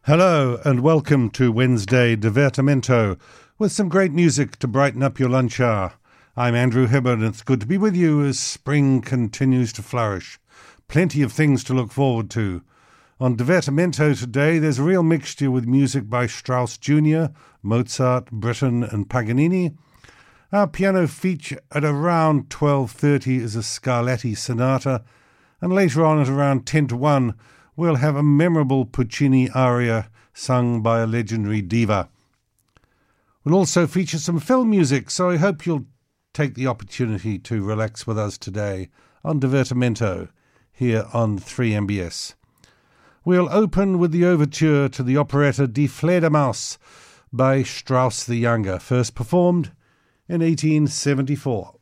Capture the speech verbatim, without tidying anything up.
Hello and welcome to Wednesday Divertimento with some great music to brighten up your lunch hour. I'm Andrew Hibbard and it's good to be with you as spring continues to flourish. Plenty of things to look forward to. On Divertimento today there's a real mixture with music by Strauss Junior, Mozart, Britten and Paganini. Our piano feature at around twelve thirty is a Scarlatti sonata, and later on at around ten to one we'll have a memorable Puccini aria sung by a legendary diva. We'll also feature some film music, so I hope you'll take the opportunity to relax with us today on Divertimento here on three M B S. We'll open with the overture to the operetta Die Fledermaus by Strauss the Younger, first performed in eighteen seventy-four.